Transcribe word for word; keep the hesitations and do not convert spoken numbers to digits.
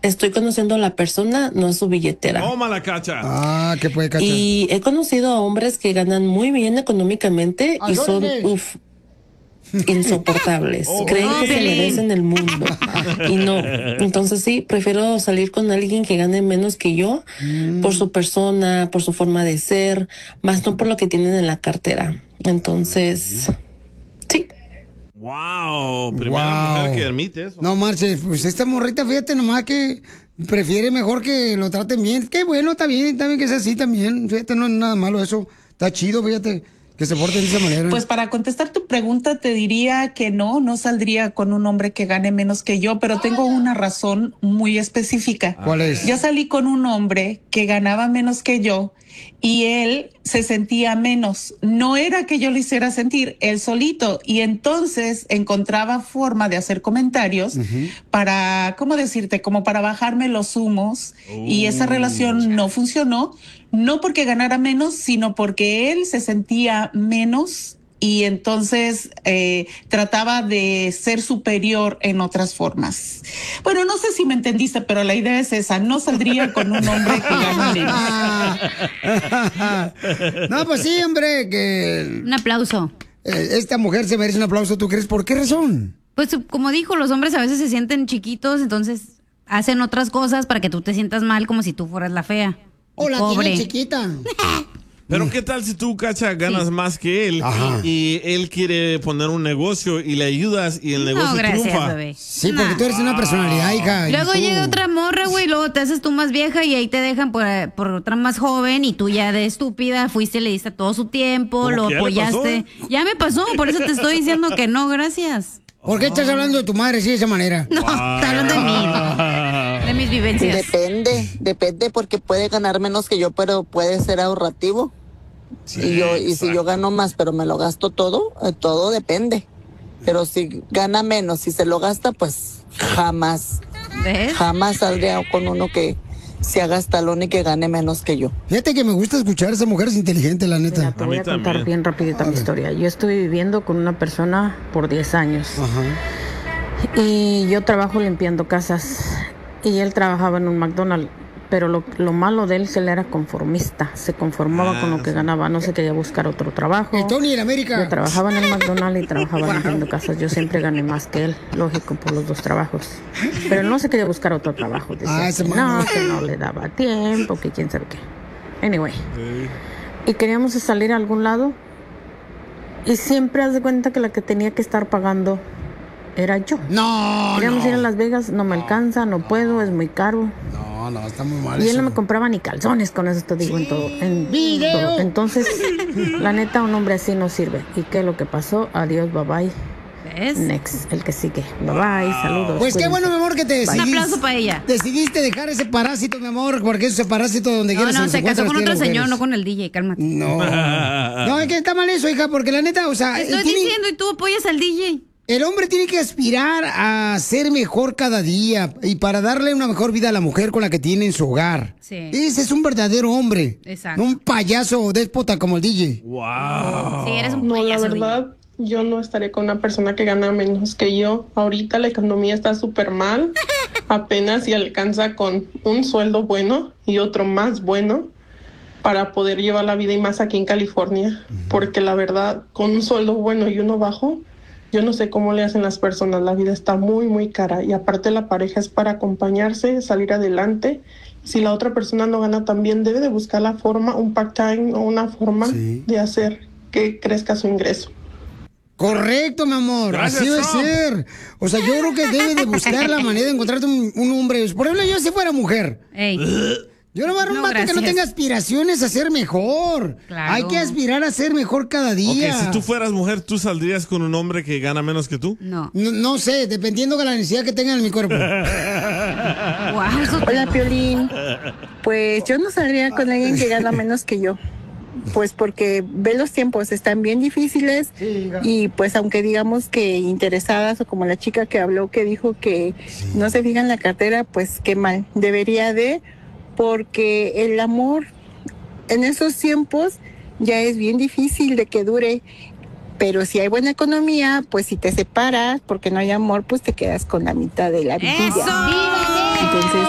estoy conociendo a la persona, no su billetera. Toma la cacha. Ah, ¿qué puede cachar? Y he conocido a hombres que ganan muy bien económicamente y son, uff, insoportables. Oh, Creen que se Piolín. merecen el mundo. Y no. Entonces sí, prefiero salir con alguien que gane menos que yo Mm. por su persona, por su forma de ser, más no por lo que tienen en la cartera. Entonces, sí. Wow, primera Wow. mujer que admite eso. No marches, pues esta morrita, fíjate nomás que prefiere mejor que lo traten bien. Qué bueno, está bien, está bien que sea así también. Fíjate, no es nada malo eso. Está chido, fíjate, que se porten de esa manera. Pues para contestar tu pregunta te diría que no, no saldría con un hombre que gane menos que yo, pero tengo una razón muy específica. ¿Cuál es? Yo salí con un hombre que ganaba menos que yo y él se sentía menos. No era que yo lo hiciera sentir, él solito. Y entonces encontraba forma de hacer comentarios para, ¿cómo decirte? Como para bajarme los humos. Y esa relación no funcionó, no porque ganara menos, sino porque él se sentía menos y entonces eh, trataba de ser superior en otras formas. Bueno, no sé si me entendiste, pero la idea es esa. No saldría con un hombre que gane menos. No, pues sí, hombre, que... Un aplauso. eh, esta mujer se merece un aplauso, ¿tú crees? ¿Por qué razón? Pues como dijo, los hombres a veces se sienten chiquitos, entonces hacen otras cosas para que tú te sientas mal como si tú fueras la fea. O la Pobre. tiene chiquita. Pero ¿qué tal si tú, Cacha, ganas Sí. más que él Ajá. y él quiere poner un negocio y le ayudas y el negocio No, gracias, triunfa? bebé. Sí, porque tú eres una personalidad, hija. y Luego tú- llega otra morra, güey, luego te haces tú más vieja y ahí te dejan por, por otra más joven y tú ya de estúpida fuiste, le diste todo su tiempo, ¿Cómo lo que ya le apoyaste. Ya me pasó, por eso te estoy diciendo que no, gracias. ¿Por qué estás hablando de tu madre así de esa manera? No, está hablando de mí, de mis vivencias. Depende, depende porque puede ganar menos que yo, pero puede ser ahorrativo. y yo y si yo gano más, pero me lo gasto todo, eh, todo depende. Pero si gana menos, si se lo gasta, pues jamás, ¿Ves? jamás saldría con uno que se haga talón y que gane menos que yo. Fíjate que me gusta escuchar a esa mujer, es inteligente, la neta. Mira, te A voy mí a contar también. bien rapidita mi historia. Yo estoy viviendo con una persona por diez años Ajá. y yo trabajo limpiando casas y él trabajaba en un McDonald's, pero lo, lo malo de él es que él era conformista, se conformaba con lo que ganaba, no se quería buscar otro trabajo. El Tony en Yo América. trabajaba en el McDonald's y trabajaba limpiando casas. Yo siempre gané más que él, lógico, por los dos trabajos. Pero él no se quería buscar otro trabajo. Decía Ah, ese que mano. no, que no le daba tiempo, que quién sabe qué. Anyway. Y queríamos salir a algún lado. Y siempre haz de cuenta que la que tenía que estar pagando era yo. No, Queríamos no. ir a Las Vegas, no me alcanza, no puedo, es muy caro. No, no, está muy mal Y él no eso. me compraba ni calzones, con eso te digo en todo. En Video. todo. Entonces, la neta, un hombre así no sirve. ¿Y qué es lo que pasó? Adiós, bye bye. ¿Ves? Next, el que sigue. Bye bye, saludos. Pues qué cuídense. bueno, mi amor, que te Un decidiste. aplauso para ella. Decidiste dejar ese parásito, mi amor, porque ese parásito donde No, quieras no, se se casó encuentran con tiene otro señor, mujeres. no con el D J, cálmate. No. No, es que está mal eso, hija, porque la neta, o sea, Te él estoy tiene- diciendo y tú apoyas al D J. el hombre tiene que aspirar a ser mejor cada día y para darle una mejor vida a la mujer con la que tiene en su hogar. Sí. Ese es un verdadero hombre. Exacto. No un payaso déspota como el D J. Wow. Sí, eres un No, la payaso, D J. verdad, yo no estaré con una persona que gana menos que yo. Ahorita la economía está súper mal. Apenas si alcanza con un sueldo bueno y otro más bueno para poder llevar la vida y más aquí en California. Porque la verdad, con un sueldo bueno y uno bajo, yo no sé cómo le hacen las personas. La vida está muy, muy cara. Y aparte la pareja es para acompañarse, salir adelante. Si la otra persona no gana también, debe de buscar la forma, un part-time o una forma Sí. de hacer que crezca su ingreso. Correcto, mi amor. Gracias, Así debe Trump. ser. O sea, yo creo que debe de buscar la manera de encontrarte un, un hombre. Por ejemplo, yo si fuera mujer. Ey. Yo no voy a dar un No, vato que no gracias. tenga aspiraciones a ser mejor. Claro. Hay que aspirar a ser mejor cada Ok, día. si tú fueras mujer, ¿tú saldrías con un hombre que gana menos que tú? No. No, no sé, dependiendo de la necesidad que tenga en mi cuerpo. Wow, eso Hola, Piolín. Pues yo no saldría con alguien que gana menos que yo. Pues porque ve los tiempos, están bien difíciles y pues aunque digamos que interesadas o como la chica que habló que dijo que no se fija en la cartera, pues qué mal. Debería de, porque el amor en esos tiempos ya es bien difícil de que dure. Pero si hay buena economía, pues si te separas porque no hay amor, pues te quedas con la mitad de la vida. ¡Eso! Entonces